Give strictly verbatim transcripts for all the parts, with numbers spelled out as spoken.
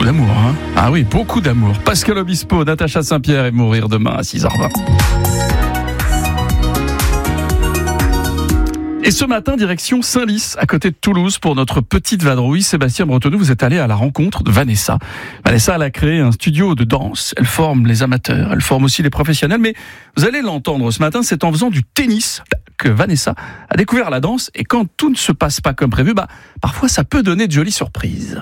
d'amour. Hein. Ah oui, beaucoup d'amour. Pascal Obispo, Natacha Saint-Pierre et Mourir demain à six heures vingt. Et ce matin, direction Saint-Lys, à côté de Toulouse, pour notre petite vadrouille. Sébastien Bretonneau, vous êtes allé à la rencontre de Vanessa. Vanessa, elle a créé un studio de danse. Elle forme les amateurs, elle forme aussi les professionnels. Mais vous allez l'entendre ce matin, c'est en faisant du tennis que Vanessa a découvert la danse. Et quand tout ne se passe pas comme prévu, bah, parfois ça peut donner de jolies surprises.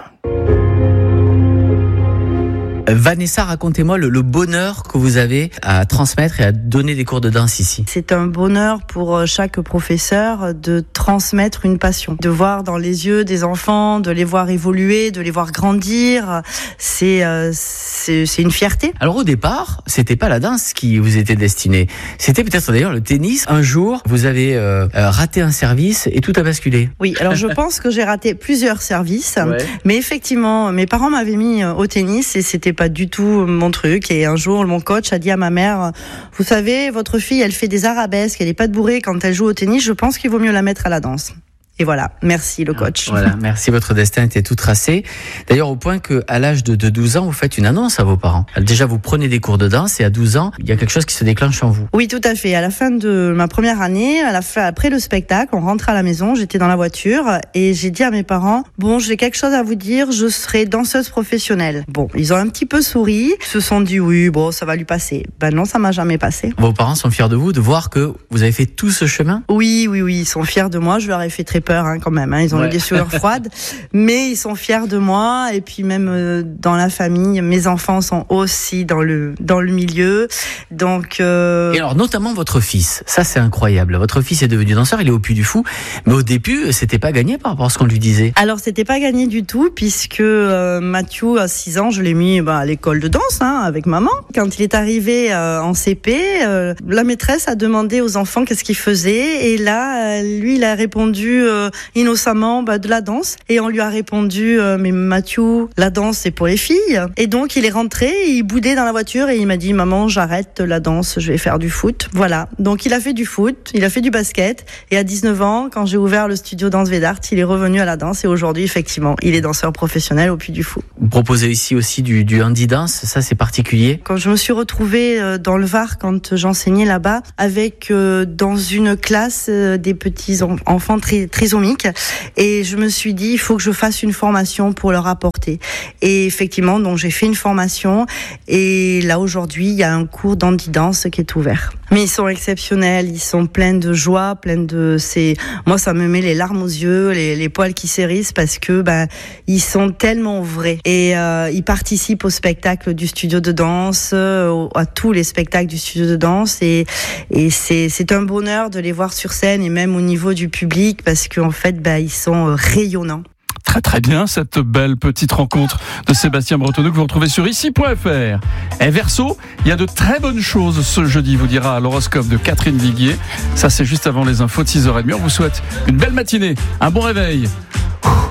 Vanessa, racontez-moi le, le bonheur que vous avez à transmettre et à donner des cours de danse ici. C'est un bonheur pour chaque professeur de transmettre une passion, de voir dans les yeux des enfants, de les voir évoluer, de les voir grandir. C'est, euh, c'est, c'est une fierté. Alors au départ, c'était pas la danse qui vous était destinée. C'était peut-être d'ailleurs le tennis. Un jour, vous avez euh, raté un service et tout a basculé. Oui, alors je pense que j'ai raté plusieurs services. Ouais. Mais effectivement, mes parents m'avaient mis au tennis et c'était pas du tout mon truc. Et un jour, mon coach a dit à ma mère, vous savez, votre fille, elle fait des arabesques, elle est pas de bourrée quand elle joue au tennis, je pense qu'il vaut mieux la mettre à la danse. Et voilà, merci le coach. Voilà, merci, votre destin était tout tracé. D'ailleurs, au point qu'à l'âge de, de douze ans, vous faites une annonce à vos parents. Déjà, vous prenez des cours de danse et à douze ans, il y a quelque chose qui se déclenche en vous. Oui, tout à fait. À la fin de ma première année, à la fin, après le spectacle, on rentre à la maison, j'étais dans la voiture et j'ai dit à mes parents, bon, j'ai quelque chose à vous dire, je serai danseuse professionnelle. Bon, ils ont un petit peu souri, ils se sont dit, oui, bon, ça va lui passer. Ben non, ça m'a jamais passé. Vos parents sont fiers de vous, de voir que vous avez fait tout ce chemin? Oui, oui, oui, ils sont fiers de moi. Je leur ai fait très peur hein, quand même. Hein. Ils ont ouais. eu des sueurs froides, mais ils sont fiers de moi. Et puis même euh, dans la famille, mes enfants sont aussi dans le dans le milieu. Donc. Euh... Et alors notamment votre fils. Ça c'est incroyable. Votre fils est devenu danseur. Il est au Puy du Fou. Mais au début, c'était pas gagné par rapport à ce qu'on lui disait. Alors c'était pas gagné du tout puisque euh, Mathieu à six ans, je l'ai mis bah, à l'école de danse hein, avec maman. Quand il est arrivé euh, en C P, euh, la maîtresse a demandé aux enfants qu'est-ce qu'ils faisaient. Et là, euh, lui, il a répondu euh, innocemment bah, de la danse. Et on lui a répondu euh, mais Mathieu, la danse c'est pour les filles. Et donc il est rentré, il boudait dans la voiture et il m'a dit maman, j'arrête la danse, je vais faire du foot. Voilà. Donc il a fait du foot, il a fait du basket. Et à dix-neuf ans, quand j'ai ouvert le studio Danse Védart, il est revenu à la danse. Et aujourd'hui, effectivement, il est danseur professionnel au Puy du Fou. Vous proposez ici aussi du, du handi dance, ça c'est particulier. Quand je me suis retrouvée dans le Var, quand j'enseignais là-bas, avec euh, dans une classe euh, des petits enfants tri- trisomiques, et je me suis dit il faut que je fasse une formation pour leur apporter. Et effectivement, donc j'ai fait une formation et là aujourd'hui il y a un cours d'handi dance qui est ouvert. Mais ils sont exceptionnels, ils sont pleins de joie, pleins de c'est moi ça me met les larmes aux yeux, les, les poils qui s'hérissent parce que ben ils sont tellement vrais et euh, ils participent au spectacle du studio de danse, euh, à tous les spectacles du studio de danse et et c'est c'est un bonheur de les voir sur scène et même au niveau du public parce qu'en fait ben ils sont rayonnants. Très très bien cette belle petite rencontre de Sébastien Bretonneau que vous retrouvez sur ici point f r. Et Verseau, il y a de très bonnes choses ce jeudi, vous dira l'horoscope de Catherine Viguier. Ça c'est juste avant les infos de six heures trente. On vous souhaite une belle matinée, un bon réveil.